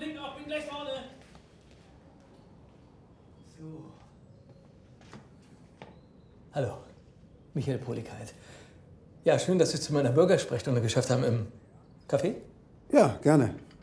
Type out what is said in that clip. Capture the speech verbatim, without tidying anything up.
Blick auf, bin gleich vorne. So. Hallo, Michael Polikeit. Ja, schön, dass Sie zu meiner Bürgersprechstunde geschafft haben im Café. Ja, gerne.